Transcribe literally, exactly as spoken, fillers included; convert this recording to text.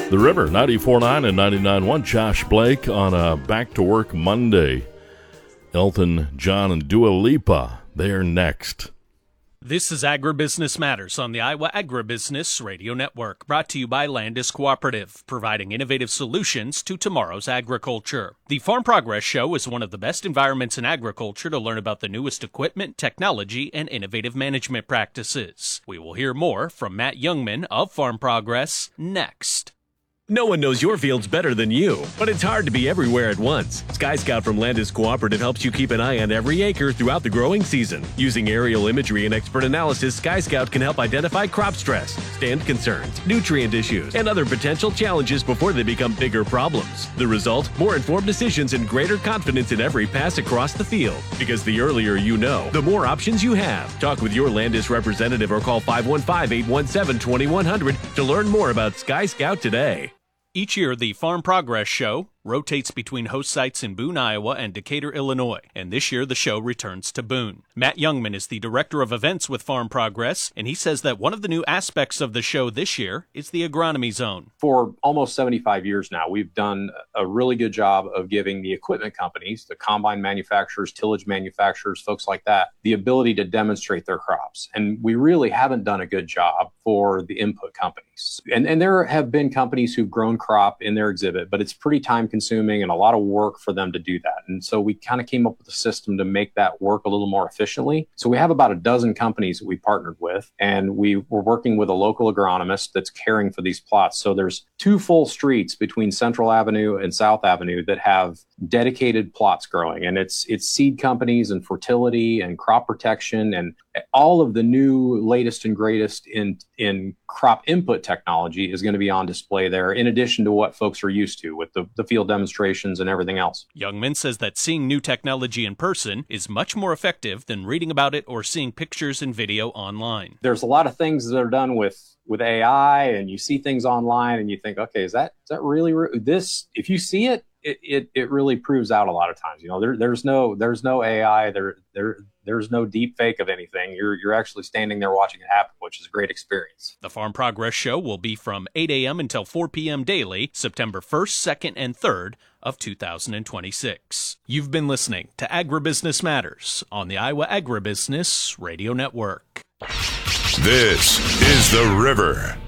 The River, ninety-four point nine and ninety-nine point one. Josh Blake on a back-to-work Monday. Elton John and Dua Lipa, they're next. This is Agribusiness Matters on the Iowa Agribusiness Radio Network, brought to you by Landis Cooperative, providing innovative solutions to tomorrow's agriculture. The Farm Progress Show is one of the best environments in agriculture to learn about the newest equipment, technology, and innovative management practices. We will hear more from Matt Youngman of Farm Progress next. No one knows your fields better than you, but it's hard to be everywhere at once. Sky Scout from Landis Cooperative helps you keep an eye on every acre throughout the growing season. Using aerial imagery and expert analysis, Sky Scout can help identify crop stress, stand concerns, nutrient issues, and other potential challenges before they become bigger problems. The result? More informed decisions and greater confidence in every pass across the field. Because the earlier you know, the more options you have. Talk with your Landis representative or call five one five, eight one seven, two one zero zero to learn more about Sky Scout today. Each year, the Farm Progress Show rotates between host sites in Boone, Iowa and Decatur, Illinois, and this year the show returns to Boone. Matt Youngman is the Director of Events with Farm Progress, and he says that one of the new aspects of the show this year is the agronomy zone. For almost seventy-five years now, we've done a really good job of giving the equipment companies, the combine manufacturers, tillage manufacturers, folks like that, the ability to demonstrate their crops. And we really haven't done a good job for the input companies. And, and there have been companies who've grown crop in their exhibit, but it's pretty time consuming and a lot of work for them to do that. And so we kind of came up with a system to make that work a little more efficiently. So we have about a dozen companies that we partnered with, and we were working with a local agronomist that's caring for these plots. So there's two full streets between Central Avenue and South Avenue that have dedicated plots growing. And it's it's seed companies and fertility and crop protection and all of the new latest and greatest in in crop input technology is going to be on display there, in addition to what folks are used to with the, the field demonstrations and everything else. Youngman says that seeing new technology in person is much more effective than reading about it or seeing pictures and video online. There's a lot of things that are done with with A I, and you see things online and you think, okay, is that is that really re- this? If you see it, it it it really proves out a lot of times. You know, there there's no there's no A I, there there there's no deep fake of anything. You're you're actually standing there watching it happen, which is a great experience. The Farm Progress Show will be from eight a.m. until four p.m. daily, September first, second, and third of two thousand twenty-six. You've been listening to Agribusiness Matters on the Iowa Agribusiness Radio Network. This is The River.